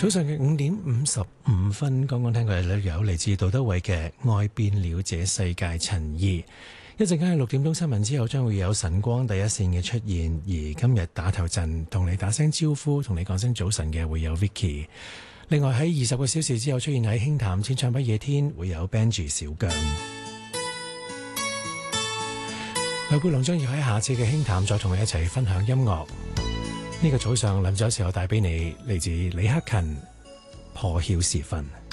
早上嘅5:55，剛剛聽過有嚟自杜德偉嘅《愛變了這世界》陳意。一陣間喺6點鐘新聞之後，將會有晨光第一線嘅出現。而今日打頭陣同你打聲招呼，同你講聲早晨嘅會有 Vicky。另外喺20個小時之後出現喺輕談淺唱不夜天，會有 Benji 小將。劉佩龍將要喺下次嘅輕談再同你一齊分享音樂。呢個早上臨走時候帶俾你嚟自李克勤《破曉時分》。